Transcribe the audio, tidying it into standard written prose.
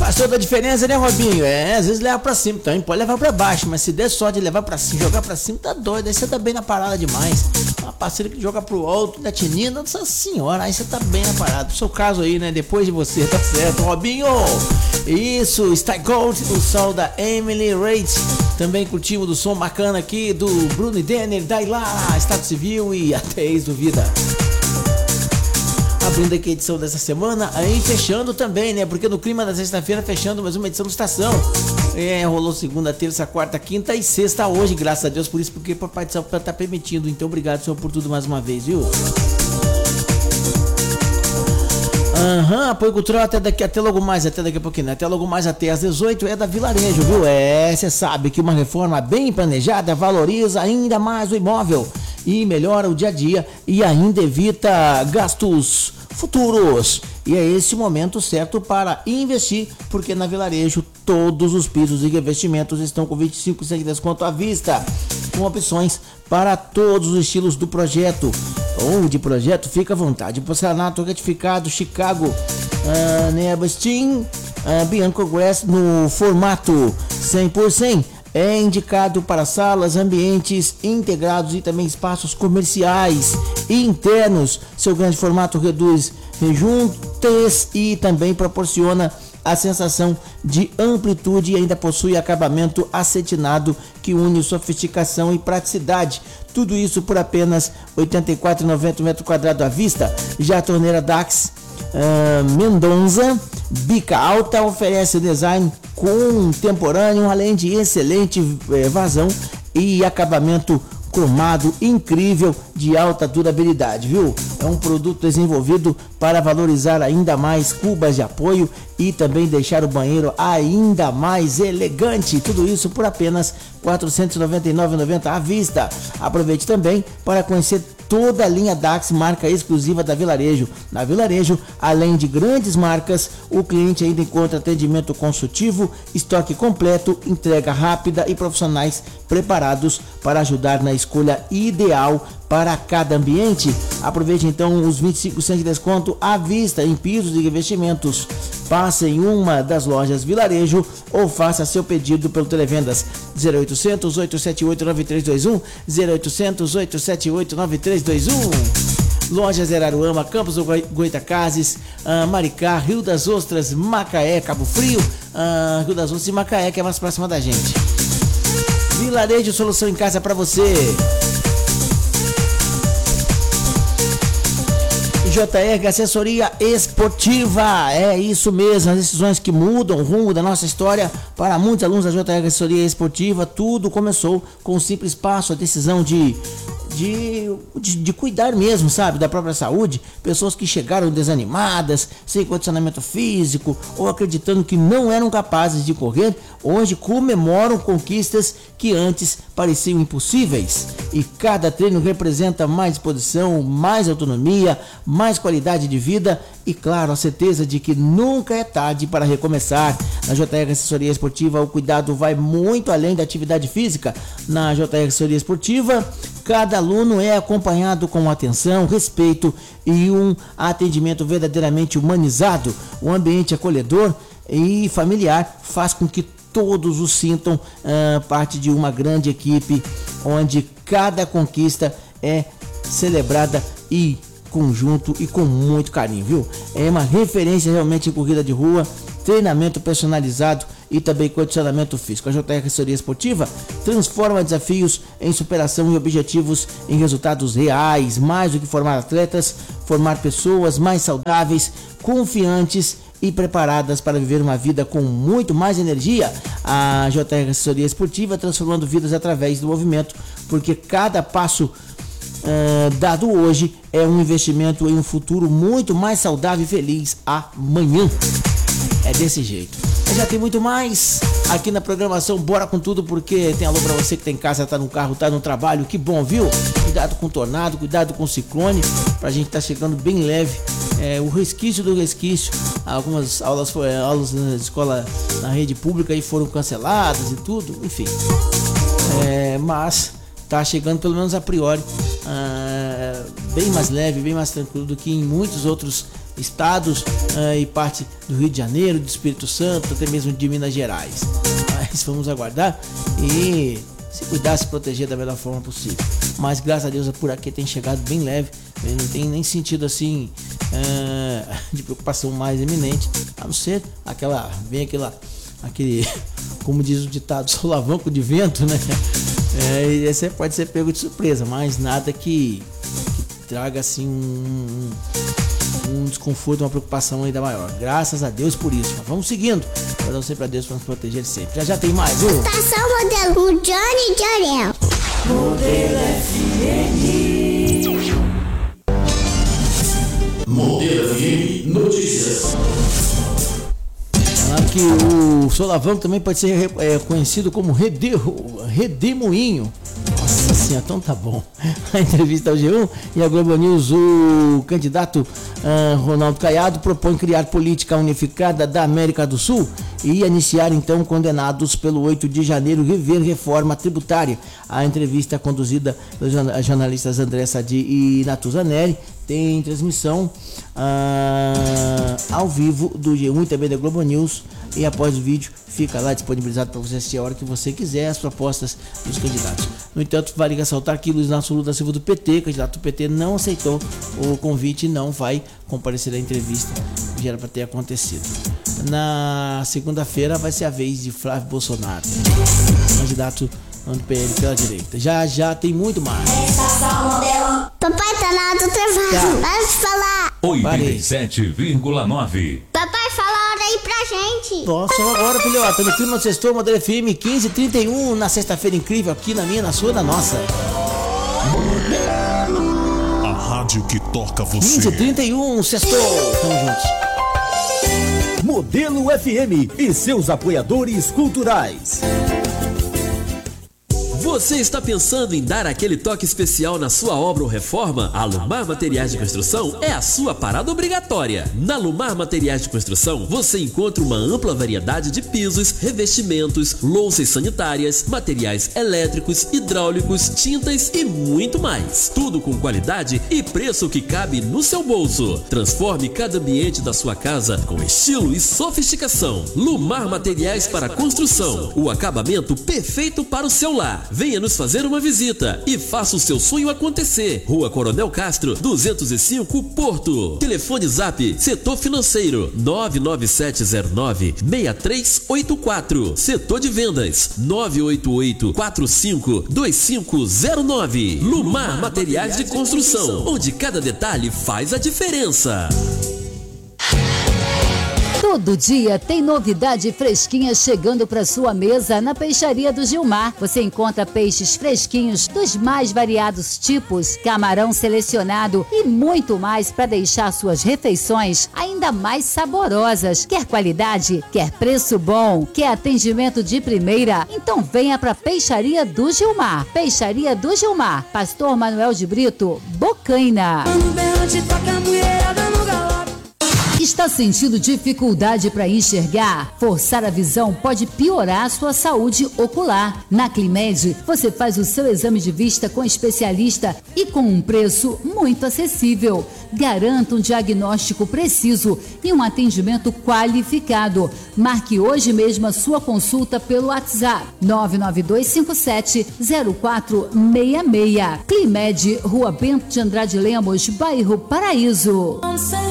Faz toda a diferença, né, Robinho? Às vezes leva pra cima, também pode levar pra baixo, mas se der sorte de levar pra cima, jogar pra cima, tá doido, aí você tá bem na parada demais. Uma parceira que joga pro alto, da Tininha, nossa senhora, aí você tá bem na parada. O seu caso aí, né, depois de você, tá certo, Robinho? Isso, Stay Gold, o som da Emily Rate. Também curtimos do som bacana aqui do Bruno e Denner, daí lá, Estado Civil e até ex-duvida. Abrindo aqui a edição dessa semana, aí fechando também, né? Porque no clima da sexta-feira, fechando mais uma edição do Estação. Rolou segunda, terça, quarta, quinta e sexta hoje, graças a Deus por isso, porque o Papai do Céu tá permitindo. Então, obrigado, Senhor, por tudo mais uma vez, viu? Apoio cultural até logo mais, até daqui a pouquinho, até logo mais, até às 18 é da Vilarejo, viu? Você sabe que uma reforma bem planejada valoriza ainda mais o imóvel e melhora o dia a dia e ainda evita gastos futuros. E é esse o momento certo para investir, porque na Vilarejo todos os pisos e revestimentos estão com 25% de desconto à vista, com opções para todos os estilos do projeto ou de projeto. Fica à vontade. Porcelanato retificado Chicago, Neabastin, Bianco Grass no formato 100%. É indicado para salas, ambientes integrados e também espaços comerciais e internos. Seu grande formato reduz rejuntes e também proporciona a sensação de amplitude e ainda possui acabamento acetinado que une sofisticação e praticidade. Tudo isso por apenas R$ 84,90 metro quadrado à vista. Já a torneira Dax Mendonça bica alta oferece design contemporâneo, além de excelente vazão e acabamento cromado incrível de alta durabilidade, viu? É um produto desenvolvido para valorizar ainda mais cubas de apoio e também deixar o banheiro ainda mais elegante. Tudo isso por apenas R$ 499,90 à vista. Aproveite também para conhecer toda a linha Dax, marca exclusiva da Vilarejo. Na Vilarejo, além de grandes marcas, o cliente ainda encontra atendimento consultivo, estoque completo, entrega rápida e profissionais preparados para ajudar na escolha ideal para cada ambiente. Aproveite então os 25% de desconto à vista em pisos e revestimentos. Passe em uma das lojas Vilarejo ou faça seu pedido pelo Televendas 0800 878 9321, 0800 878 9321. Lojas Araruama, Campos do Goitacazes, Maricá, Rio das Ostras, Macaé, Cabo Frio, Rio das Ostras e Macaé, que é mais próxima da gente. Vilarejo, solução em casa para você. JR Assessoria Esportiva, é isso mesmo, as decisões que mudam o rumo da nossa história. Para muitos alunos da JR Assessoria Esportiva, tudo começou com um simples passo, a decisão de cuidar mesmo, sabe, da própria saúde. Pessoas que chegaram desanimadas, sem condicionamento físico ou acreditando que não eram capazes de correr, hoje comemoram conquistas que antes pareciam impossíveis. E cada treino representa mais disposição, mais autonomia, mais qualidade de vida e, claro, a certeza de que nunca é tarde para recomeçar. Na JR Assessoria Esportiva, o cuidado vai muito além da atividade física. Na JR Assessoria Esportiva, cada aluno é acompanhado com atenção, respeito e um atendimento verdadeiramente humanizado. O ambiente acolhedor e familiar faz com que todos os sintam parte de uma grande equipe, onde cada conquista é celebrada e conjunto e com muito carinho, viu? É uma referência realmente em corrida de rua, treinamento personalizado e também condicionamento físico. A JR Assessoria Esportiva transforma desafios em superação e objetivos em resultados reais. Mais do que formar atletas, formar pessoas mais saudáveis, confiantes e preparadas para viver uma vida com muito mais energia. A JR Assessoria Esportiva transformando vidas através do movimento, porque cada passo dado hoje é um investimento em um futuro muito mais saudável e feliz amanhã. É desse jeito. Já tem muito mais aqui na programação. Bora com tudo, porque tem alô pra você que tá em casa, tá no carro, tá no trabalho. Que bom, viu? Cuidado com o tornado, cuidado com o ciclone, pra gente tá chegando bem leve. O resquício do resquício. Algumas aulas na escola, na rede pública aí foram canceladas e tudo, enfim. Mas tá chegando, pelo menos a priori, bem mais leve, bem mais tranquilo do que em muitos outros estados e parte do Rio de Janeiro, do Espírito Santo, até mesmo de Minas Gerais. Mas vamos aguardar e se cuidar, se proteger da melhor forma possível. Mas graças a Deus por aqui tem chegado bem leve, não tem nem sentido assim de preocupação mais iminente, a não ser aquele, como diz o ditado, solavanco de vento, né? E esse pode ser pego de surpresa, mas nada que traga assim um desconforto, uma preocupação ainda maior. Graças a Deus por isso. Mas vamos seguindo. Orando sempre a Deus para nos proteger sempre. Já tem mais, viu? Estação Modelo Johnny Jorel. Modelo FM. Modelo FM Notícias. Claro que o solavanco também pode ser conhecido como redemoinho. Nossa senhora, então tá bom. A entrevista ao G1 e a Globo News, o candidato Ronaldo Caiado propõe criar política unificada da América do Sul e iniciar então condenados pelo 8 de janeiro rever reforma tributária. A entrevista é conduzida pelos jornalistas André Sadi e Natuza Neri tem transmissão ao vivo do G1 e também da Globo News, e após o vídeo fica lá disponibilizado para você assistir a hora que você quiser as propostas dos candidatos. No entanto, vale ressaltar que Luiz Inácio Lula da Silva do PT, candidato do PT, não aceitou o convite e não vai comparecer à entrevista que já era para ter acontecido. Na segunda-feira vai ser a vez de Flávio Bolsonaro, candidato do PL pela direita. Já tem muito mais. Papai tá na hora do trabalho. Vai falar. 87,9. Papai, fala a hora aí pra gente. Nossa, agora, filhote, no clima do sextou, Modelo FM 15h31, na sexta-feira incrível, aqui na minha, na sua, na nossa. A rádio que toca você. 15h31, sextou. Tamo juntos. Modelo FM e seus apoiadores culturais. Você está pensando em dar aquele toque especial na sua obra ou reforma? A Lumar Materiais de Construção é a sua parada obrigatória. Na Lumar Materiais de Construção, você encontra uma ampla variedade de pisos, revestimentos, louças sanitárias, materiais elétricos, hidráulicos, tintas e muito mais. Tudo com qualidade e preço que cabe no seu bolso. Transforme cada ambiente da sua casa com estilo e sofisticação. Lumar Materiais para Construção. O acabamento perfeito para o seu lar. Venha nos fazer uma visita e faça o seu sonho acontecer. Rua Coronel Castro, 205, Porto. Telefone Zap, Setor Financeiro, 99709-6384. Setor de Vendas, 988-45-2509. Lumar Materiais de Construção, onde cada detalhe faz a diferença. Todo dia tem novidade fresquinha chegando para sua mesa na Peixaria do Gilmar. Você encontra peixes fresquinhos dos mais variados tipos, camarão selecionado e muito mais para deixar suas refeições ainda mais saborosas. Quer qualidade? Quer preço bom? Quer atendimento de primeira? Então venha para Peixaria do Gilmar. Peixaria do Gilmar, Pastor Manuel de Brito, Bocaina. Está sentindo dificuldade para enxergar? Forçar a visão pode piorar a sua saúde ocular. Na Climed, você faz o seu exame de vista com especialista e com um preço muito acessível. Garanta um diagnóstico preciso e um atendimento qualificado. Marque hoje mesmo a sua consulta pelo WhatsApp 99257-0466. Climed, Rua Bento de Andrade Lemos, bairro Paraíso.